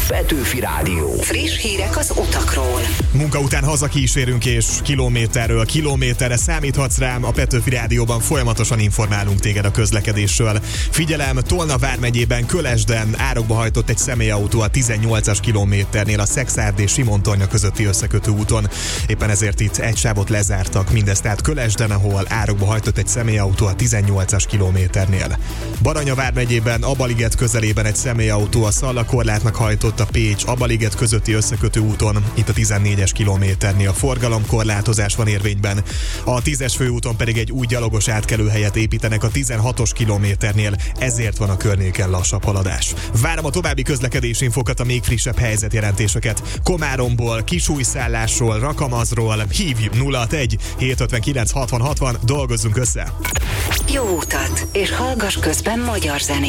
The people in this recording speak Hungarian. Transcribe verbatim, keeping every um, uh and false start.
Petőfi Rádió. Friss hírek az utakról. Munka után hazakísérünk, és kilométerről kilométerre számíthatsz rám. A Petőfi Rádióban folyamatosan informálunk téged a közlekedésről. Figyelem, Tolna vármegyében Kölesden árokba hajtott egy személyautó a tizennyolcas kilométernél a Szekszárd és Simontornya közötti összekötő úton. Éppen ezért itt egy sávot lezártak, mindez tehát Kölesden, ahol árokba hajtott egy személyautó a tizennyolcas kilométernél. Baranya vármegyében Abaliget közelében egy személyautó a Szallakorlátnak hajtott a Pécs-Abaliget közötti összekötő úton, itt a tizennégyes kilométernél forgalomkorlátozás van érvényben. A tízes főúton pedig egy új gyalogos átkelőhelyet építenek a tizenhatos kilométernél, ezért van a környéken lassabb haladás. Várom a további közlekedési infokat, a még frissebb helyzetjelentéseket Komáromból, Kisújszállásról, Rakamazról. Hívj nulla hatvanegy hétszázötvenkilenc hatvan hatvan, dolgozzunk össze! Jó utat, és hallgass közben magyar zenét.